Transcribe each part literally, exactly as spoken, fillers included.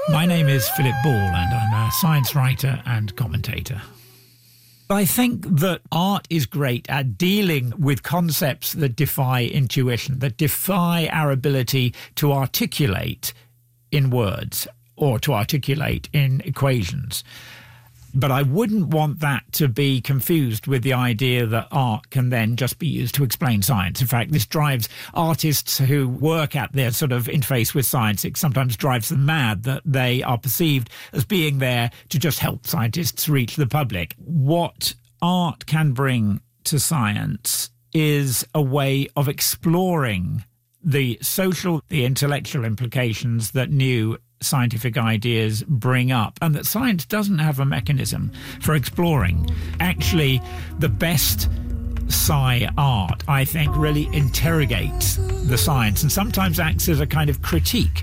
My name is Philip Ball and I'm a science writer and commentator. I think that art is great at dealing with concepts that defy intuition, that defy our ability to articulate in words or to articulate in equations. But I wouldn't want that to be confused with the idea that art can then just be used to explain science. In fact, this drives artists who work at their sort of interface with science. It sometimes drives them mad that they are perceived as being there to just help scientists reach the public. What art can bring to science is a way of exploring the social, the intellectual implications that new scientific ideas bring up, and that science doesn't have a mechanism for exploring. Actually, the best sci art, I think, really interrogates the science and sometimes acts as a kind of critique.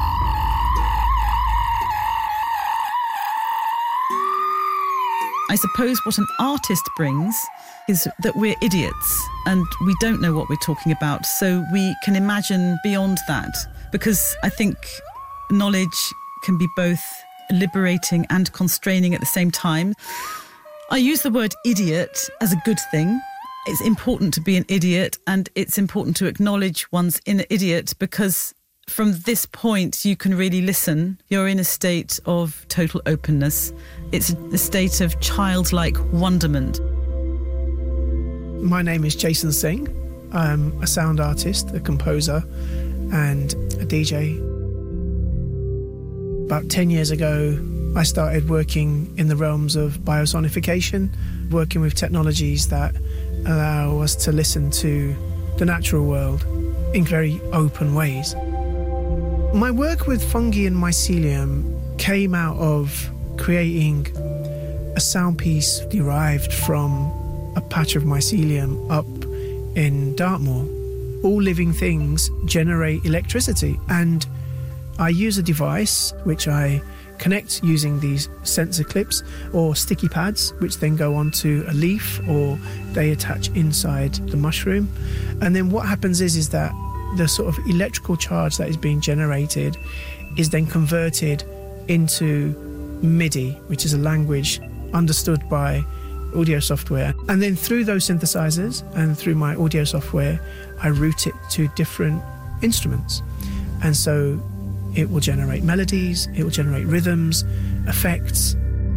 I suppose what an artist brings is that we're idiots and we don't know what we're talking about, so we can imagine beyond that, because I think knowledge can be both liberating and constraining at the same time. I use the word idiot as a good thing. It's important to be an idiot, and it's important to acknowledge one's inner idiot, because from this point you can really listen. You're in a state of total openness. It's a state of childlike wonderment. My name is Jason Singh. I'm a sound artist, a composer, and a D J. About ten years ago, I started working in the realms of biosonification, working with technologies that allow us to listen to the natural world in very open ways. My work with fungi and mycelium came out of creating a sound piece derived from a patch of mycelium up in Dartmoor. All living things generate electricity, and I use a device which I connect using these sensor clips or sticky pads, which then go onto a leaf or they attach inside the mushroom. And then what happens is, is that the sort of electrical charge that is being generated is then converted into MIDI, which is a language understood by audio software. And then through those synthesizers and through my audio software, I route it to different instruments. And so it will generate melodies, it will generate rhythms, effects.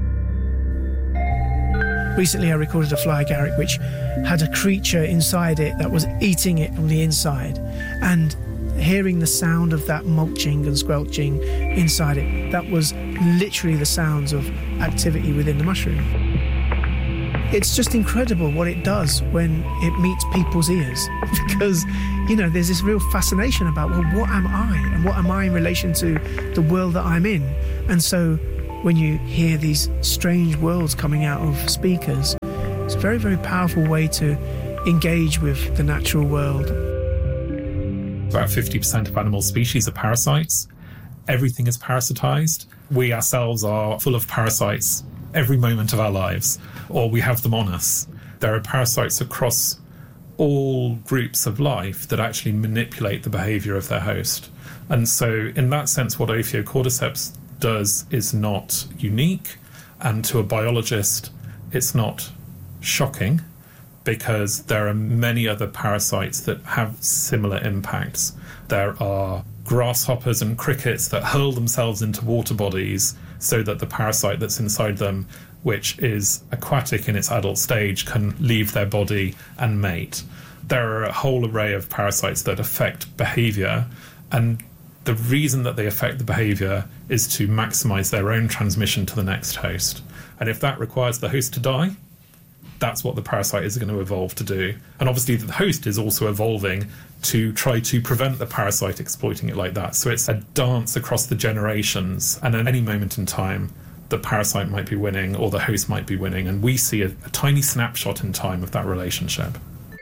Recently I recorded a fly agaric which had a creature inside it that was eating it from the inside. And hearing the sound of that mulching and squelching inside it, that was literally the sounds of activity within the mushroom. It's just incredible what it does when it meets people's ears, because, you know, there's this real fascination about, well, what am I? And what am I in relation to the world that I'm in? And so when you hear these strange worlds coming out of speakers, it's a very, very powerful way to engage with the natural world. About fifty percent of animal species are parasites. Everything is parasitized. We ourselves are full of parasites every moment of our lives, or we have them on us. There are parasites across all groups of life that actually manipulate the behavior of their host. And so in that sense, what Ophiocordyceps does is not unique, and to a biologist it's not shocking, because there are many other parasites that have similar impacts. There are grasshoppers and crickets that hurl themselves into water bodies so that the parasite that's inside them, which is aquatic in its adult stage, can leave their body and mate. There are a whole array of parasites that affect behavior, and the reason that they affect the behavior is to maximize their own transmission to the next host. And if that requires the host to die, that's what the parasite is going to evolve to do. And obviously the host is also evolving to try to prevent the parasite exploiting it like that. So it's a dance across the generations, and at any moment in time the parasite might be winning or the host might be winning, and we see a, a tiny snapshot in time of that relationship.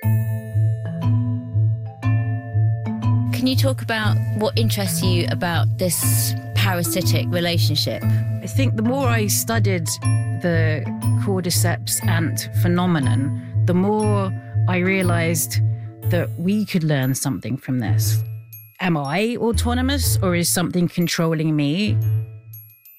Can you talk about what interests you about this parasitic relationship? I think the more I studied the cordyceps ant phenomenon, the more I realised that we could learn something from this. Am I autonomous, or is something controlling me?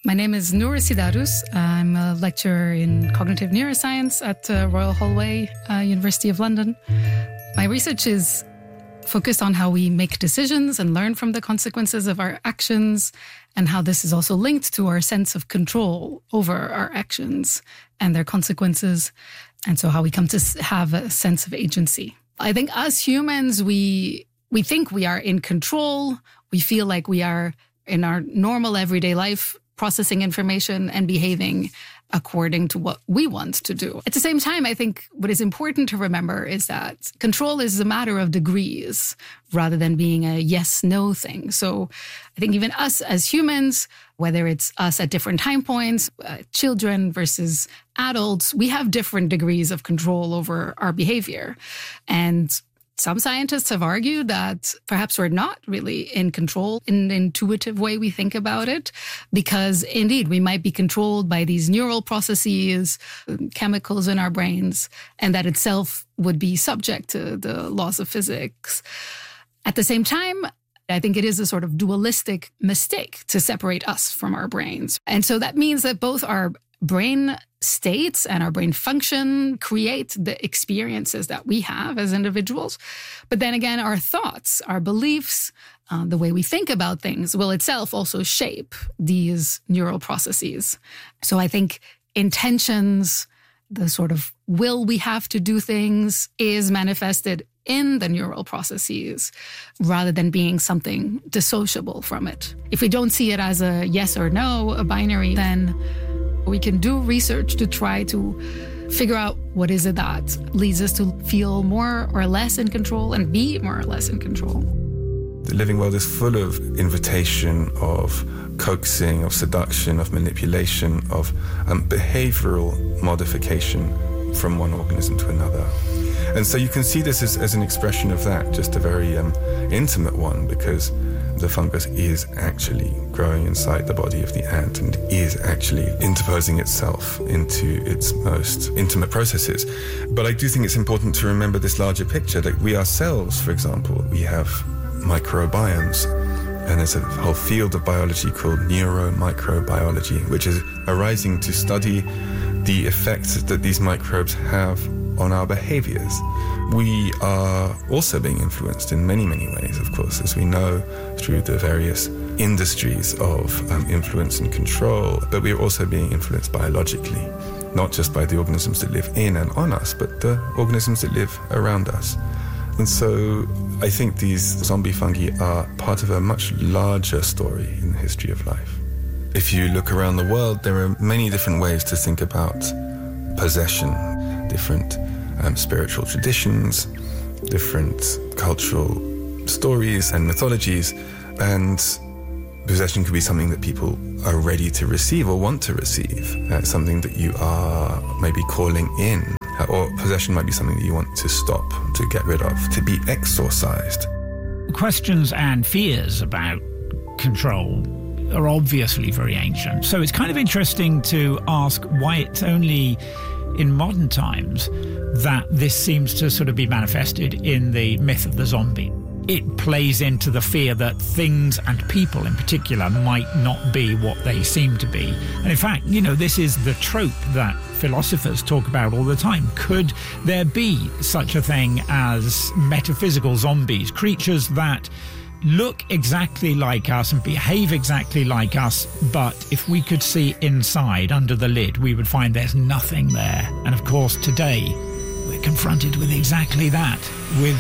My name is Noor Sidarus. I'm a lecturer in cognitive neuroscience at uh, Royal Holloway, uh, University of London. My research is focused on how we make decisions and learn from the consequences of our actions, and how this is also linked to our sense of control over our actions and their consequences, and so how we come to have a sense of agency. I think as humans, we we think we are in control. We feel like we are in our normal everyday life processing information and behaving according to what we want to do. At the same time, I think what is important to remember is that control is a matter of degrees rather than being a yes-no thing. So I think even us as humans, whether it's us at different time points, uh, children versus adults, we have different degrees of control over our behavior. And some scientists have argued that perhaps we're not really in control in the intuitive way we think about it, because indeed we might be controlled by these neural processes, chemicals in our brains, and that itself would be subject to the laws of physics. At the same time, I think it is a sort of dualistic mistake to separate us from our brains. And so that means that both our brain states and our brain function create the experiences that we have as individuals. But then again, our thoughts, our beliefs, uh, the way we think about things will itself also shape these neural processes. So I think intentions, the sort of will we have to do things is manifested in the neural processes rather than being something dissociable from it. If we don't see it as a yes or no, a binary, then we can do research to try to figure out what is it that leads us to feel more or less in control and be more or less in control. The living world is full of invitation, of coaxing, of seduction, of manipulation, of um, behavioral modification from one organism to another. And so you can see this as, as an expression of that, just a very um, intimate one, because the fungus is actually growing inside the body of the ant and is actually interposing itself into its most intimate processes. But I do think it's important to remember this larger picture, that we ourselves, for example, we have microbiomes, and there's a whole field of biology called neuromicrobiology, which is arising to study the effects that these microbes have on our behaviors. We are also being influenced in many, many ways, of course, as we know, through the various industries of um, influence and control, but we are also being influenced biologically, not just by the organisms that live in and on us, but the organisms that live around us. And so I think these zombie fungi are part of a much larger story in the history of life. If you look around the world, there are many different ways to think about possession, different um, spiritual traditions, different cultural stories and mythologies, and possession could be something that people are ready to receive or want to receive, uh, something that you are maybe calling in, or possession might be something that you want to stop, to get rid of, to be exorcised. Questions and fears about control are obviously very ancient. So it's kind of interesting to ask why it's only in modern times that this seems to sort of be manifested in the myth of the zombie. It plays into the fear that things and people in particular might not be what they seem to be. And in fact, you know, this is the trope that philosophers talk about all the time. Could there be such a thing as metaphysical zombies, creatures that look exactly like us and behave exactly like us, but if we could see inside, under the lid, we would find there's nothing there. And of course, today, we're confronted with exactly that, with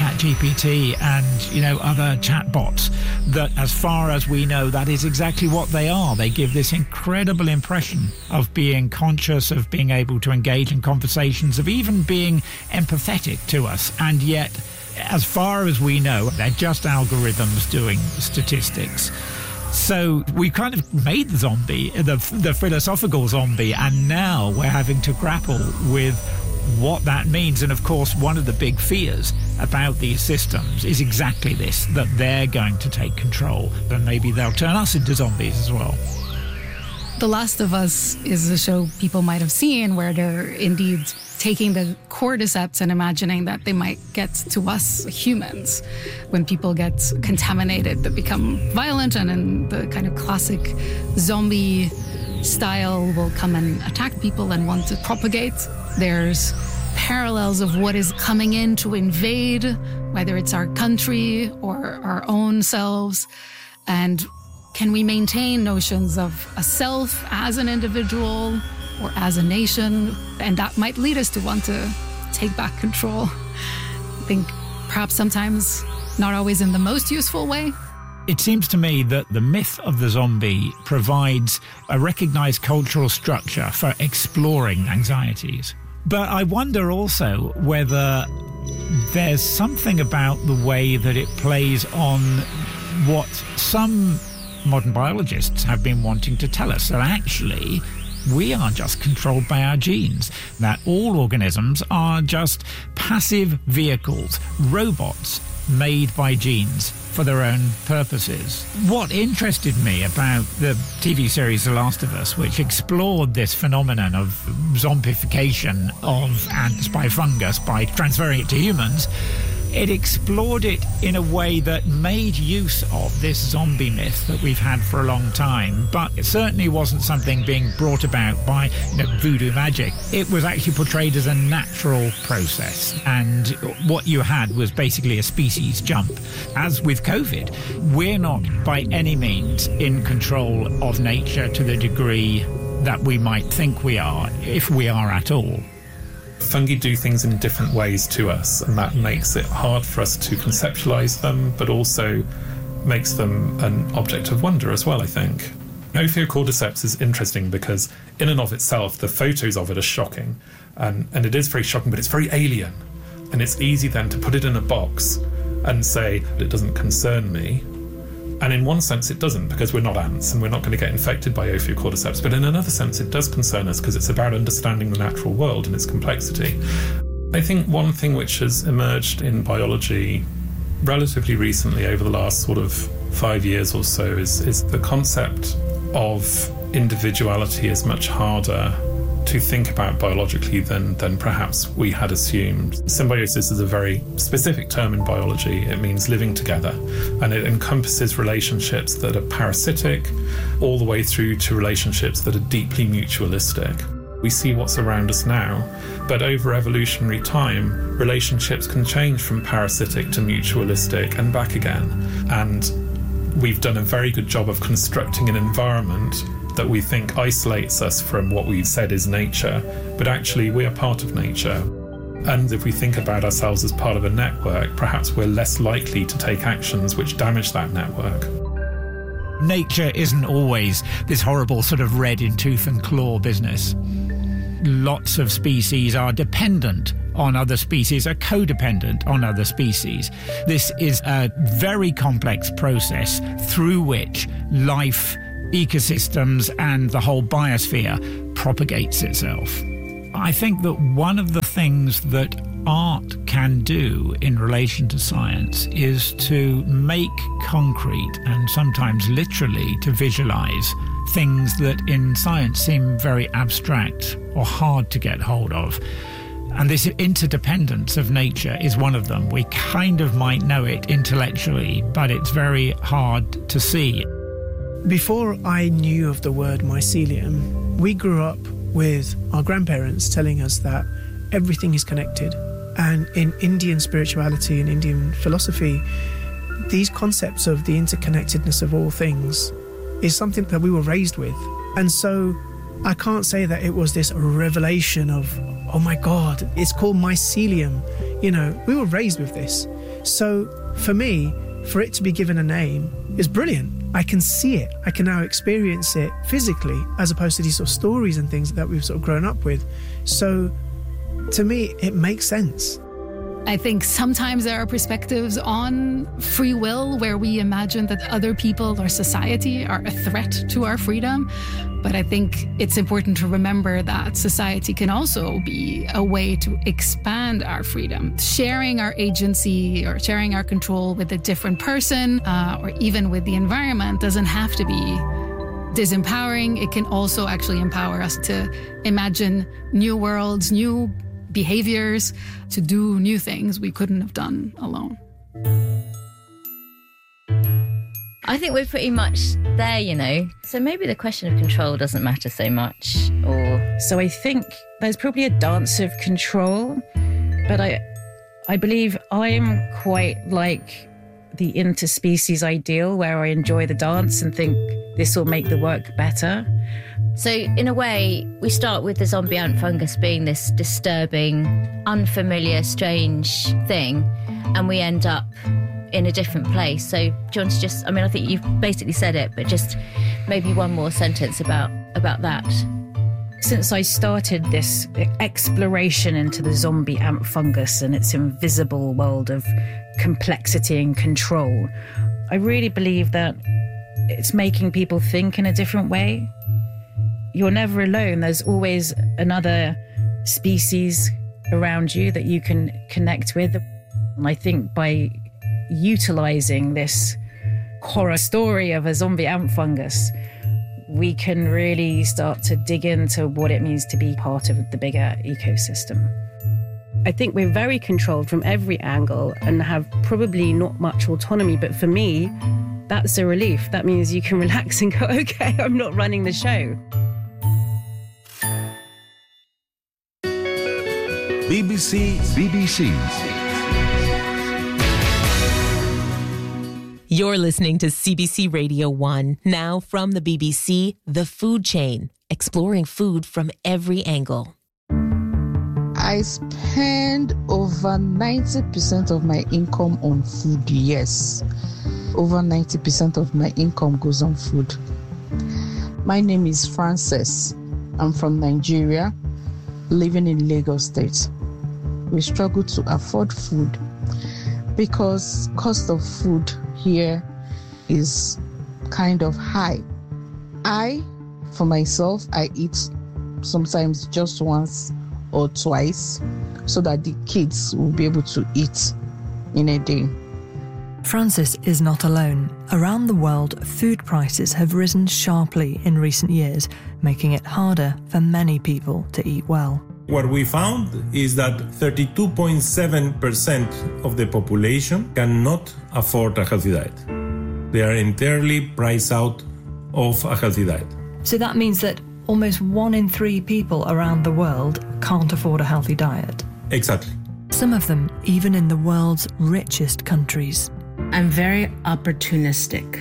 ChatGPT and, you know, other chatbots, that as far as we know, that is exactly what they are. They give this incredible impression of being conscious, of being able to engage in conversations, of even being empathetic to us. And yet, as far as we know, they're just algorithms doing statistics. So we kind of made the zombie, the, the philosophical zombie, and now we're having to grapple with what that means. And of course, one of the big fears about these systems is exactly this, that they're going to take control, and maybe they'll turn us into zombies as well. The Last of Us is a show people might have seen where there indeed taking the cordyceps and imagining that they might get to us humans. When people get contaminated, they become violent, and in the kind of classic zombie style will come and attack people and want to propagate. There's parallels of what is coming in to invade, whether it's our country or our own selves. And can we maintain notions of a self as an individual or as a nation? And that might lead us to want to take back control. I think perhaps sometimes not always in the most useful way. It seems to me that the myth of the zombie provides a recognized cultural structure for exploring anxieties. But I wonder also whether there's something about the way that it plays on what some modern biologists have been wanting to tell us, that actually we are just controlled by our genes, that all organisms are just passive vehicles, robots made by genes for their own purposes. What interested me about the T V series The Last of Us, which explored this phenomenon of zombification of ants by fungus by transferring it to humans, it explored it in a way that made use of this zombie myth that we've had for a long time, but it certainly wasn't something being brought about by, you know, voodoo magic. It was actually portrayed as a natural process, and what you had was basically a species jump. As with COVID, we're not by any means in control of nature to the degree that we might think we are, if we are at all. Fungi do things in different ways to us, and that makes it hard for us to conceptualize them, but also makes them an object of wonder as well, I think. Ophiocordyceps is interesting because in and of itself, the photos of it are shocking, and, and it is very shocking, but it's very alien. And it's easy then to put it in a box and say, it doesn't concern me. And in one sense it doesn't, because we're not ants and we're not going to get infected by Ophiocordyceps. But in another sense it does concern us, because it's about understanding the natural world and its complexity. I think one thing which has emerged in biology relatively recently, over the last sort of five years or so, is, is the concept of individuality is much harder to think about biologically than, than perhaps we had assumed. Symbiosis is a very specific term in biology. It means living together, and it encompasses relationships that are parasitic all the way through to relationships that are deeply mutualistic. We see what's around us now, but over evolutionary time, relationships can change from parasitic to mutualistic and back again. And we've done a very good job of constructing an environment that we think isolates us from what we've said is nature, but actually we are part of nature. And if we think about ourselves as part of a network, perhaps we're less likely to take actions which damage that network. Nature isn't always this horrible sort of red in tooth and claw business. Lots of species are dependent on other species, are codependent on other species. This is a very complex process through which life, ecosystems and the whole biosphere propagates itself. I think that one of the things that art can do in relation to science is to make concrete, and sometimes literally to visualize, things that in science seem very abstract or hard to get hold of. And this interdependence of nature is one of them. We kind of might know it intellectually, but it's very hard to see. Before I knew of the word mycelium, we grew up with our grandparents telling us that everything is connected. And in Indian spirituality and Indian philosophy, these concepts of the interconnectedness of all things is something that we were raised with. And so I can't say that it was this revelation of, oh my God, it's called mycelium. You know, we were raised with this. So for me, for it to be given a name is brilliant. I can see it. I can now experience it physically, as opposed to these sort of stories and things that we've sort of grown up with. So to me, it makes sense. I think sometimes there are perspectives on free will where we imagine that other people or society are a threat to our freedom. But I think it's important to remember that society can also be a way to expand our freedom. Sharing our agency or sharing our control with a different person uh, or even with the environment doesn't have to be disempowering. It can also actually empower us to imagine new worlds, new behaviors, to do new things we couldn't have done alone. I think we're pretty much there, you know. So maybe the question of control doesn't matter so much, or... So I think there's probably a dance of control, but I, I believe I'm quite like the interspecies ideal, where I enjoy the dance and think this will make the work better. So in a way, we start with the zombie ant fungus being this disturbing, unfamiliar, strange thing, and we end up in a different place. So do you want to just, I mean, I think you've basically said it, but just maybe one more sentence about, about that. Since I started this exploration into the zombie ant fungus and its invisible world of complexity and control, I really believe that it's making people think in a different way. You're never alone. There's always another species around you that you can connect with. And I think by utilizing this horror story of a zombie ant fungus, we can really start to dig into what it means to be part of the bigger ecosystem. I think we're very controlled from every angle and have probably not much autonomy. But for me, that's a relief. That means you can relax and go, okay, I'm not running the show. B B C B B C. You're listening to C B C Radio one. Now from the B B C, The Food Chain, exploring food from every angle. I spend over ninety percent of my income on food, yes. Over ninety percent of my income goes on food. My name is Frances. I'm from Nigeria, living in Lagos State. We struggle to afford food because cost of food here is kind of high. I, for myself, I eat sometimes just once or twice so that the kids will be able to eat in a day. Frances is not alone. Around the world, food prices have risen sharply in recent years, making it harder for many people to eat well. What we found is that thirty-two point seven percent of the population cannot afford a healthy diet. They are entirely priced out of a healthy diet. So that means that almost one in three people around the world can't afford a healthy diet. Exactly. Some of them even in the world's richest countries. I'm very opportunistic.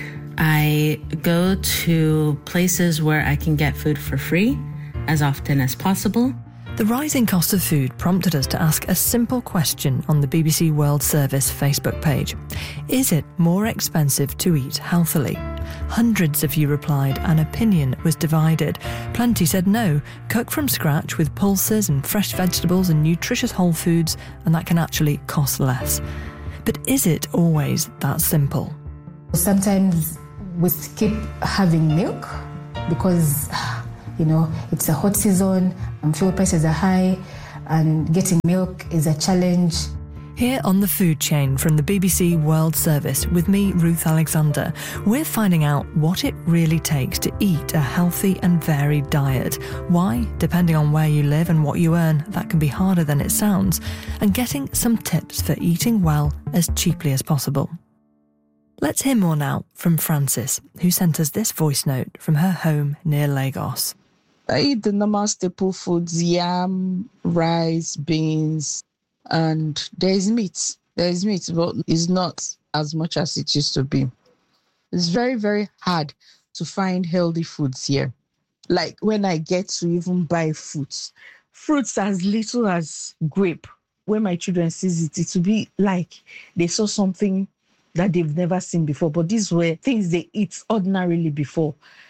I go to places where I can get food for free as often as possible. The rising cost of food prompted us to ask a simple question on the B B C World Service Facebook page. Is it more expensive to eat healthily? Hundreds of you replied and opinion was divided. Plenty said no, cook from scratch with pulses and fresh vegetables and nutritious whole foods, and that can actually cost less. But is it always that simple? Sometimes we skip having milk because, you know, it's a hot season and fuel prices are high and getting milk is a challenge. Here on The Food Chain from the B B C World Service with me, Ruth Alexander, we're finding out what it really takes to eat a healthy and varied diet, why, depending on where you live and what you earn, that can be harder than it sounds, and getting some tips for eating well as cheaply as possible. Let's hear more now from Frances, who sent us this voice note from her home near Lagos. I eat the normal staple foods, yam, rice, beans, and there is meat. There is meat, but it's not as much as it used to be. It's very, very hard to find healthy foods here. Like when I get to even buy fruits, fruits as little as grape. When my children see it, it will be like they saw something that they've never seen before. But these were things they eat ordinarily before.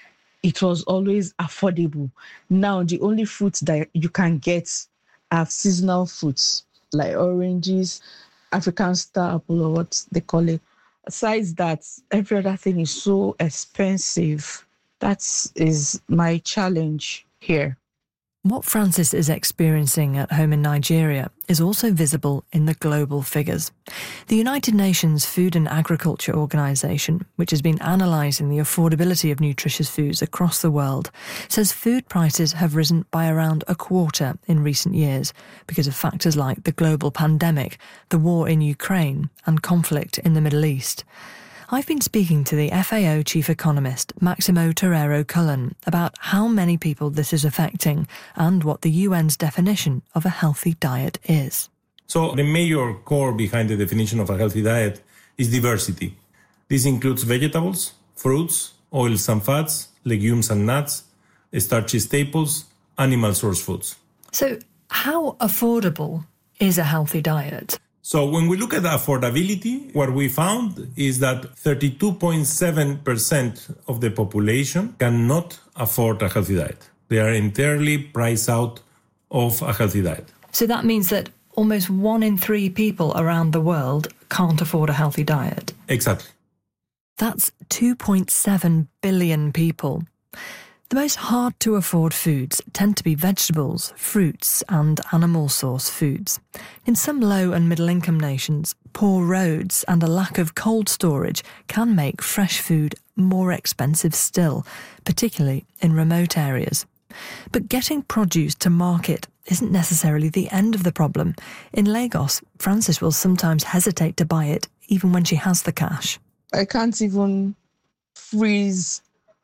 It was always affordable. Now, the only fruits that you can get are seasonal fruits, like oranges, African star apple, or what they call it. Besides that, every other thing is so expensive. That is my challenge here. What Francis is experiencing at home in Nigeria is also visible in the global figures. The United Nations Food and Agriculture Organization, which has been analysing the affordability of nutritious foods across the world, says food prices have risen by around a quarter in recent years because of factors like the global pandemic, the war in Ukraine, and conflict in the Middle East. I've been speaking to the F A O chief economist, Maximo Torero-Cullen, about how many people this is affecting and what the U N's definition of a healthy diet is. So the major core behind the definition of a healthy diet is diversity. This includes vegetables, fruits, oils and fats, legumes and nuts, starchy staples, animal source foods. So how affordable is a healthy diet? So when we look at affordability, what we found is that thirty-two point seven percent of the population cannot afford a healthy diet. They are entirely priced out of a healthy diet. So that means that almost one in three people around the world can't afford a healthy diet. Exactly. That's two point seven billion people. The most hard-to-afford foods tend to be vegetables, fruits and animal-source foods. In some low- and middle-income nations, poor roads and a lack of cold storage can make fresh food more expensive still, particularly in remote areas. But getting produce to market isn't necessarily the end of the problem. In Lagos, Francis will sometimes hesitate to buy it even when she has the cash. I can't even freeze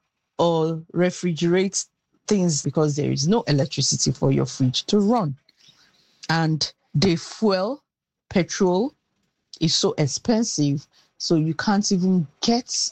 or refrigerate things because there is no electricity for your fridge to run. And the fuel, petrol, is so expensive, so you can't even get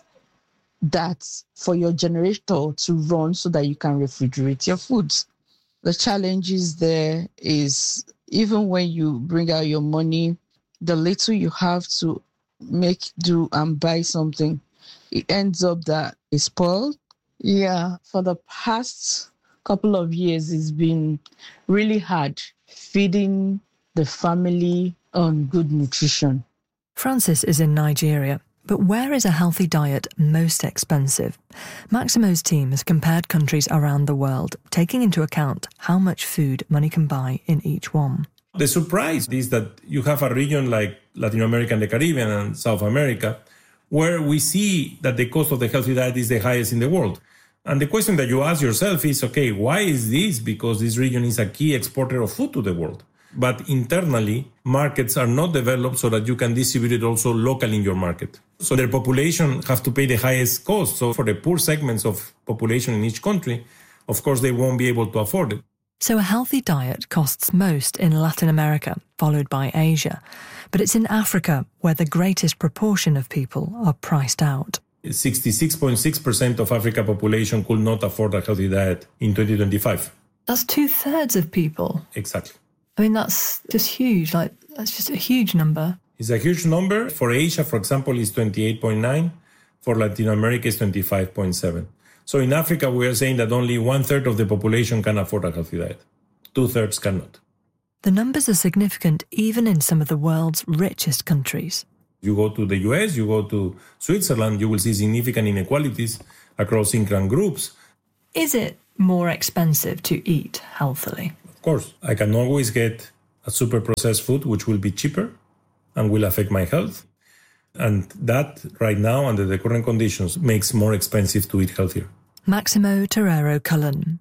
that for your generator to run so that you can refrigerate your foods. The challenges there is even when you bring out your money, the little you have to make do and buy something, it ends up that it's spoiled. Yeah, for the past couple of years, it's been really hard feeding the family on good nutrition. Francis is in Nigeria, but where is a healthy diet most expensive? Maximo's team has compared countries around the world, taking into account how much food money can buy in each one. The surprise is that you have a region like Latin America and the Caribbean and South America, where we see that the cost of the healthy diet is the highest in the world. And the question that you ask yourself is, okay, why is this? Because this region is a key exporter of food to the world. But internally, markets are not developed so that you can distribute it also locally in your market. So their population have to pay the highest cost. So for the poor segments of population in each country, of course, they won't be able to afford it. So a healthy diet costs most in Latin America, followed by Asia. But it's in Africa where the greatest proportion of people are priced out. sixty-six point six percent of Africa population could not afford a healthy diet in twenty twenty-five. That's two-thirds of people. Exactly. I mean, that's just huge. Like, that's just a huge number. It's a huge number. For Asia, for example, it's twenty-eight point nine. For Latin America, it's twenty-five point seven. So in Africa, we are saying that only one-third of the population can afford a healthy diet. Two-thirds cannot. The numbers are significant even in some of the world's richest countries. You go to the U S, you go to Switzerland, you will see significant inequalities across income groups. Is it more expensive to eat healthily? Of course. I can always get a super processed food which will be cheaper and will affect my health. And that, right now, under the current conditions, makes more expensive to eat healthier. Maximo Torero-Cullen.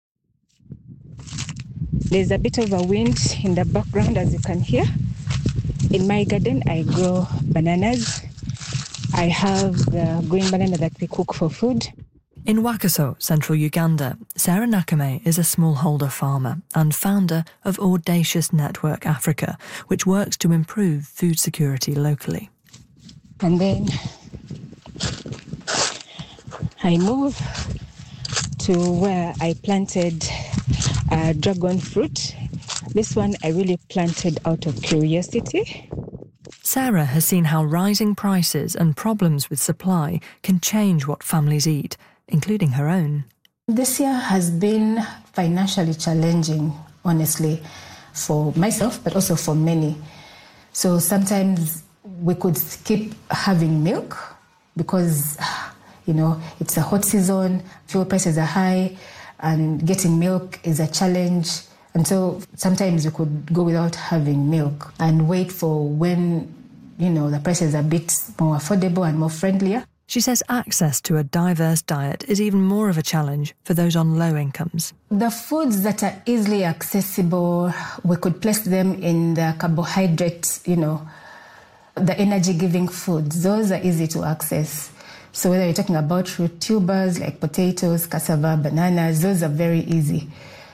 There's a bit of a wind in the background, as you can hear. In my garden, I grow bananas. I have the green banana that we cook for food. In Wakaso, central Uganda, Sarah Nakame is a smallholder farmer and founder of Audacious Network Africa, which works to improve food security locally. And then I move to where I planted uh, dragon fruit. This one I really planted out of curiosity. Sarah has seen how rising prices and problems with supply can change what families eat, including her own. This year has been financially challenging, honestly, for myself, but also for many. So sometimes we could keep having milk because, you know, it's a hot season, fuel prices are high, and getting milk is a challenge. And so sometimes we could go without having milk and wait for when, you know, the prices are a bit more affordable and more friendlier. She says access to a diverse diet is even more of a challenge for those on low incomes. The foods that are easily accessible, we could place them in the carbohydrate, you know, the energy-giving foods. Those are easy to access. So whether you're talking about root tubers like potatoes, cassava, bananas, those are very easy.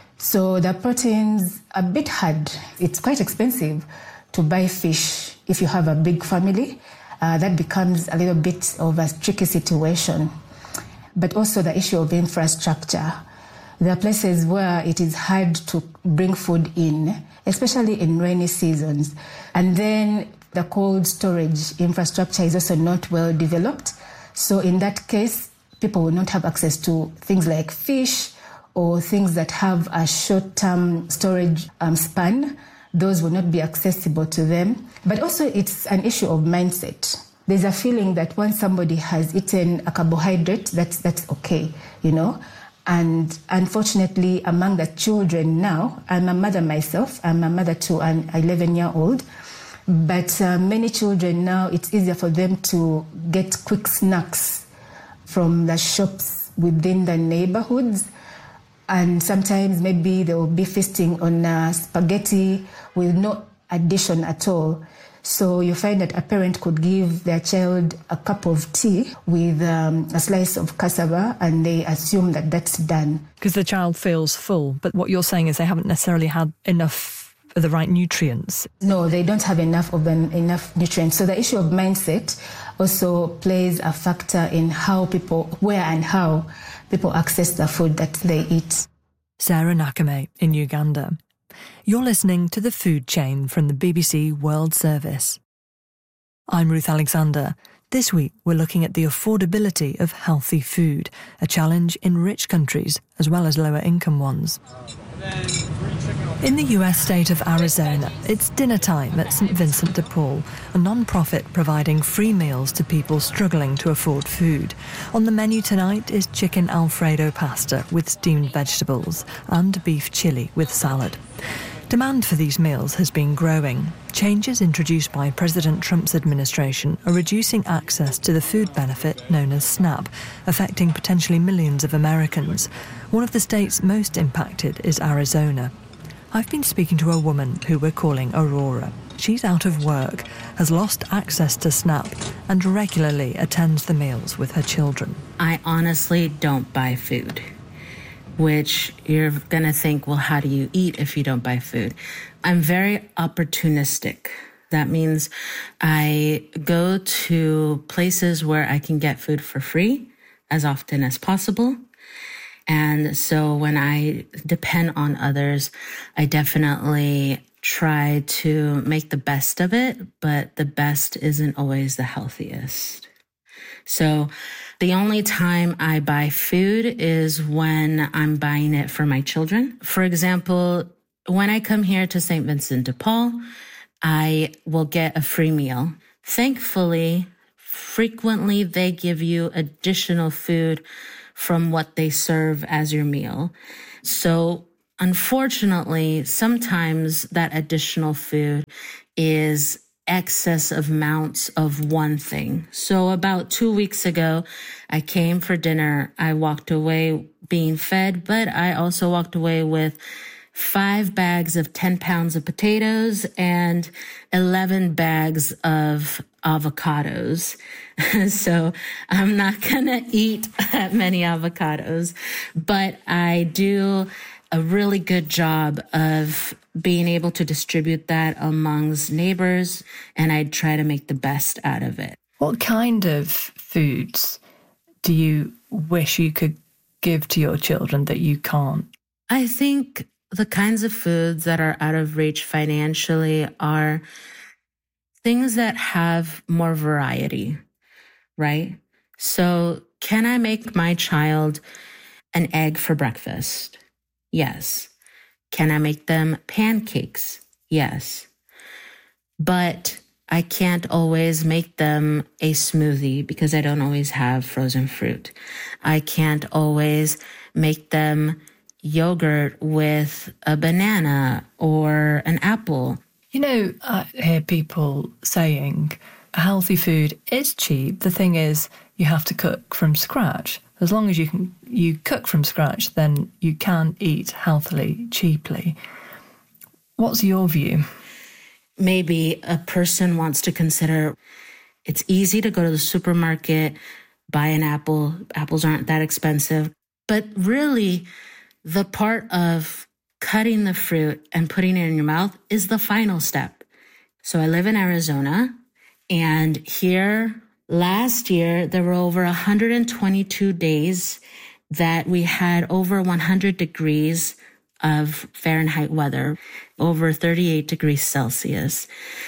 So the proteins are a bit hard. It's quite expensive to buy fish if you have a big family. Uh, that becomes a little bit of a tricky situation. But also the issue of infrastructure. There are places where it is hard to bring food in, especially in rainy seasons. And then the cold storage infrastructure is also not well developed. So in that case, people will not have access to things like fish or things that have a short-term storage um, span. Those will not be accessible to them. But also it's an issue of mindset. There's a feeling that once somebody has eaten a carbohydrate, that's, that's okay, you know. And unfortunately, among the children now, I'm a mother myself, I'm a mother to an eleven-year-old, but uh, many children now, it's easier for them to get quick snacks from the shops within the neighborhoods. And sometimes maybe they will be feasting on uh, spaghetti with no addition at all. So you find that a parent could give their child a cup of tea with um, a slice of cassava and they assume that that's done. Because the child feels full, but what you're saying is they haven't necessarily had enough of the right nutrients. No, they don't have enough of an, enough nutrients. So the issue of mindset also plays a factor in how people, where and how people access the food that they eat. Sarah Nakame in Uganda. You're listening to The Food Chain from the B B C World Service. I'm Ruth Alexander. This week we're looking at the affordability of healthy food, a challenge in rich countries as well as lower income ones. In the U S state of Arizona, it's dinner time at Saint Vincent de Paul, a non-profit providing free meals to people struggling to afford food. On the menu tonight is chicken Alfredo pasta with steamed vegetables and beef chili with salad. Demand for these meals has been growing. Changes introduced by President Trump's administration are reducing access to the food benefit known as SNAP, affecting potentially millions of Americans. One of the states most impacted is Arizona. I've been speaking to a woman who we're calling Aurora. She's out of work, has lost access to SNAP, and regularly attends the meals with her children. I honestly don't buy food, which you're going to think, well, how do you eat if you don't buy food? I'm very opportunistic. That means I go to places where I can get food for free as often as possible. And so when I depend on others, I definitely try to make the best of it, but the best isn't always the healthiest. So the only time I buy food is when I'm buying it for my children. For example, when I come here to Saint Vincent de Paul, I will get a free meal. Thankfully, frequently they give you additional food from what they serve as your meal. So unfortunately, sometimes that additional food is excess of amounts of one thing. So about two weeks ago, I came for dinner. I walked away being fed, but I also walked away with five bags of ten pounds of potatoes and eleven bags of avocados. So I'm not going to eat that many avocados, but I do a really good job of being able to distribute that amongst neighbors, and I try to make the best out of it. What kind of foods do you wish you could give to your children that you can't? I think the kinds of foods that are out of reach financially are things that have more variety, right? So can I make my child an egg for breakfast? Yes. Can I make them pancakes? Yes. But I can't always make them a smoothie because I don't always have frozen fruit. I can't always make them yogurt with a banana or an apple. You know, I hear people saying healthy food is cheap. The thing is, you have to cook from scratch. As long as you can you cook from scratch, then you can eat healthily, cheaply. What's your view? Maybe a person wants to consider it's easy to go to the supermarket, buy an apple. Apples aren't that expensive. But really, the part of cutting the fruit and putting it in your mouth is the final step. So I live in Arizona, and here last year, there were over one hundred twenty-two days that we had over one hundred degrees of Fahrenheit weather, over thirty-eight degrees Celsius.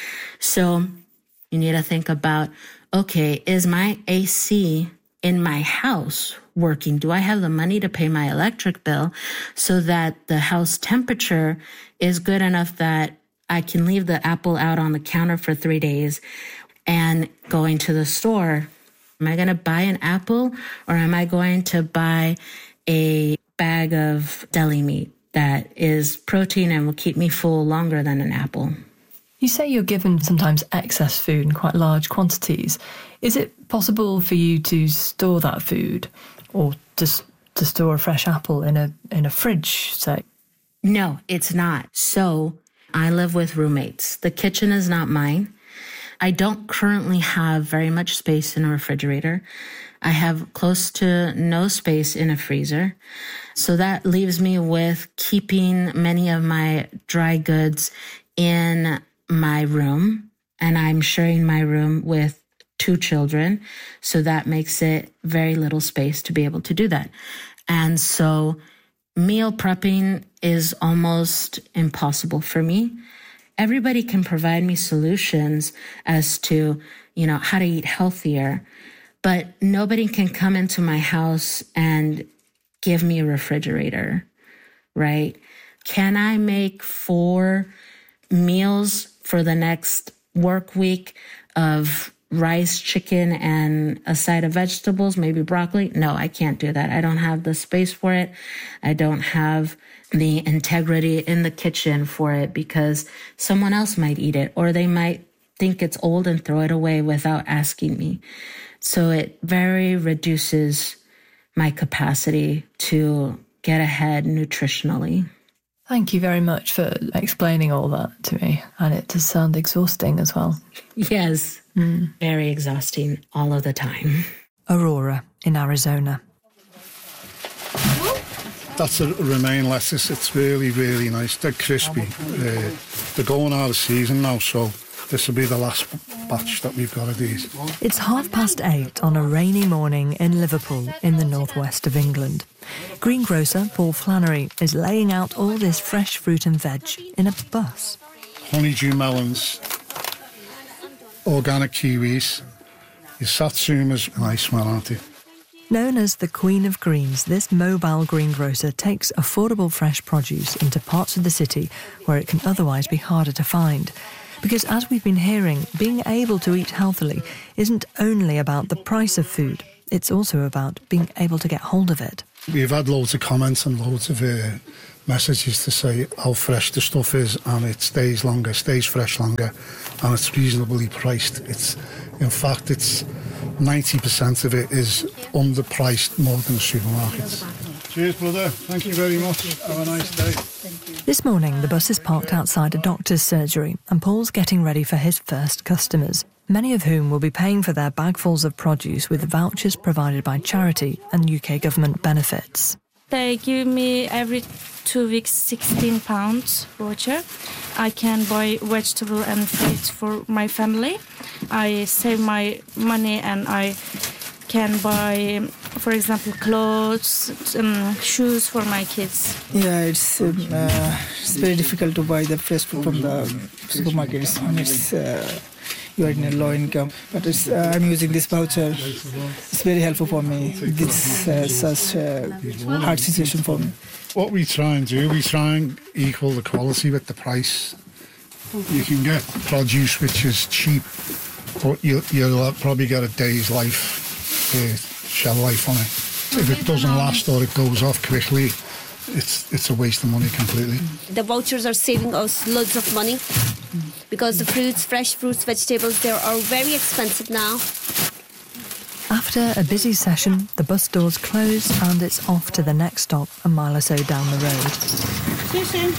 So you need to think about, okay, is my A C in my house working? Do I have the money to pay my electric bill so that the house temperature is good enough that I can leave the apple out on the counter for three days and going to the store? Am I going to buy an apple, or am I going to buy a bag of deli meat that is protein and will keep me full longer than an apple? You say you're given sometimes excess food in quite large quantities. Is it possible for you to store that food, or just to store a fresh apple in a in a fridge, say? No, it's not. So I live with roommates. The kitchen is not mine. I don't currently have very much space in a refrigerator. I have close to no space in a freezer. So that leaves me with keeping many of my dry goods in my room. And I'm sharing my room with two children. So that makes it very little space to be able to do that. And so meal prepping is almost impossible for me. Everybody can provide me solutions as to, you know, how to eat healthier, but nobody can come into my house and give me a refrigerator, right? Can I make four meals for the next work week of rice, chicken, and a side of vegetables, maybe broccoli? No, I can't do that. I don't have the space for it. I don't have the integrity in the kitchen for it, because someone else might eat it, or they might think it's old and throw it away without asking me. So it very reduces my capacity to get ahead nutritionally. Thank you very much for explaining all that to me. And it does sound exhausting as well. Yes, mm. Very exhausting all of the time. Aurora in Arizona. That's a romaine lettuce. It's really, really nice. They're crispy. Uh, they're going out of season now, so this will be the last batch that we've got of these. It's half past eight on a rainy morning in Liverpool in the northwest of England. Greengrocer Paul Flannery is laying out all this fresh fruit and veg in a bus. Honeydew melons, organic kiwis, your satsumas, nice smell, aren't they? Known as the Queen of Greens, this mobile greengrocer takes affordable fresh produce into parts of the city where it can otherwise be harder to find. Because as we've been hearing, being able to eat healthily isn't only about the price of food, it's also about being able to get hold of it. We've had loads of comments and loads of uh, messages to say how fresh the stuff is, and it stays longer, stays fresh longer, and it's reasonably priced. It's, in fact, it's ninety percent of it is underpriced more than the supermarkets. Cheers, brother. Thank you very much. Have a nice day. Thank you. This morning, the bus is parked outside a doctor's surgery, and Paul's getting ready for his first customers, many of whom will be paying for their bagfuls of produce with vouchers provided by charity and U K government benefits. They give me every two weeks sixteen pounds voucher. I can buy vegetable and fruits for my family. I save my money and I can buy, for example, clothes, um, shoes for my kids. Yeah, it's um, uh, it's very difficult to buy the fresh food from the supermarkets when it's uh, you are in a low income. But it's, uh, I'm using this voucher. It's very helpful for me. It's uh, such a hard situation for me. What we try and do, we try and equal the quality with the price. You can get produce which is cheap, but you, you'll probably get a day's life, uh, shelf life on it. If it doesn't last or it goes off quickly, it's it's a waste of money completely. The vouchers are saving us loads of money because the fruits, fresh fruits, vegetables, they are very expensive now. After a busy session, the bus doors close and it's off to the next stop a mile or so down the road. See you soon.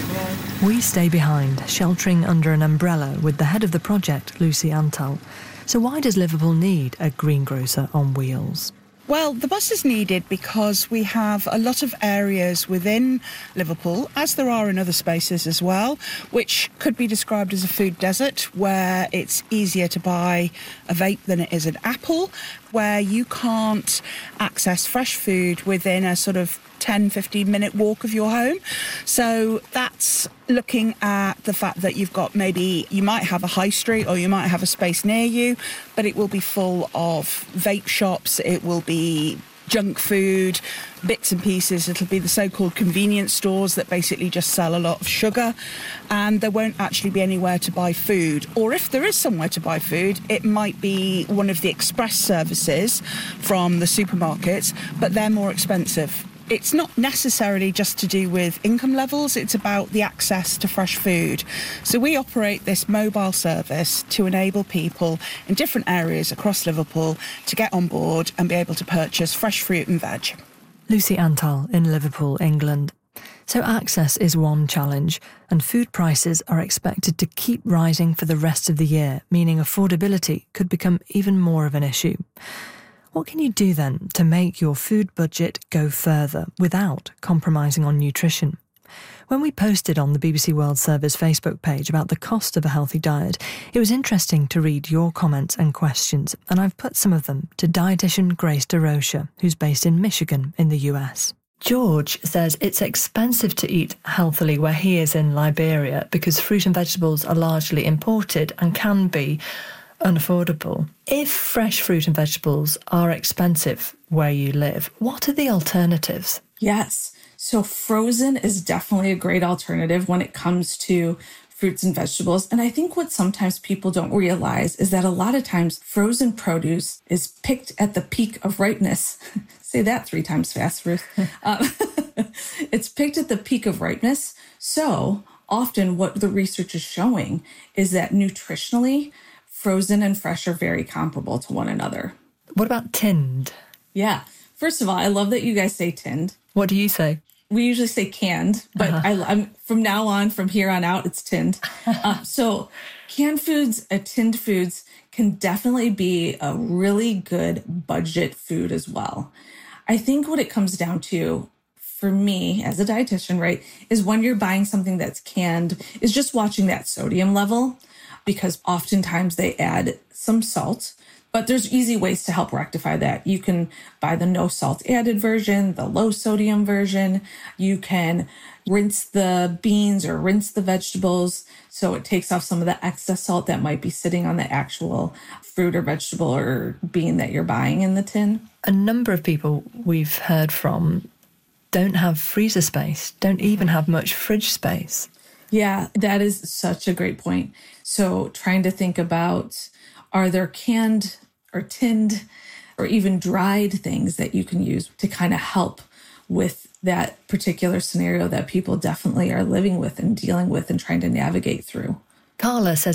We stay behind, sheltering under an umbrella with the head of the project, Lucy Antal. So why does Liverpool need a greengrocer on wheels? Well, the bus is needed because we have a lot of areas within Liverpool, as there are in other spaces as well, which could be described as a food desert, where it's easier to buy a vape than it is an apple, where you can't access fresh food within a sort of ten, fifteen minute walk of your home. So that's looking at the fact that you've got maybe, you might have a high street or you might have a space near you, but it will be full of vape shops, it will be junk food, bits and pieces. It'll be the so-called convenience stores that basically just sell a lot of sugar, and there won't actually be anywhere to buy food. Or if there is somewhere to buy food, it might be one of the express services from the supermarkets, but they're more expensive. It's not necessarily just to do with income levels, it's about the access to fresh food. So we operate this mobile service to enable people in different areas across Liverpool to get on board and be able to purchase fresh fruit and veg. Lucy Antal in Liverpool, England. So access is one challenge, and food prices are expected to keep rising for the rest of the year, meaning affordability could become even more of an issue. What can you do then to make your food budget go further without compromising on nutrition? When we posted on the B B C World Service Facebook page about the cost of a healthy diet, it was interesting to read your comments and questions, and I've put some of them to dietitian Grace DeRocha, who's based in Michigan in the U S. George says it's expensive to eat healthily where he is in Liberia because fruit and vegetables are largely imported and can be unaffordable. If fresh fruit and vegetables are expensive where you live, what are the alternatives? Yes. So frozen is definitely a great alternative when it comes to fruits and vegetables. And I think what sometimes people don't realize is that a lot of times frozen produce is picked at the peak of ripeness. Say that three times fast, Ruth. um, it's picked at the peak of ripeness. So often what the research is showing is that nutritionally, frozen and fresh are very comparable to one another. What about tinned? Yeah. First of all, I love that you guys say tinned. What do you say? We usually say canned, but uh-huh. I, I'm from now on, from here on out, it's tinned. uh, so canned foods, uh, tinned foods can definitely be a really good budget food as well. I think what it comes down to for me as a dietitian, right, is when you're buying something that's canned, is just watching that sodium level, because oftentimes they add some salt, but there's easy ways to help rectify that. You can buy the no salt added version, the low sodium version. You can rinse the beans or rinse the vegetables so it takes off some of the excess salt that might be sitting on the actual fruit or vegetable or bean that you're buying in the tin. A number of people we've heard from don't have freezer space, don't even have much fridge space. Yeah, that is such a great point. So trying to think about, are there canned or tinned or even dried things that you can use to kind of help with that particular scenario that people definitely are living with and dealing with and trying to navigate through? Carla says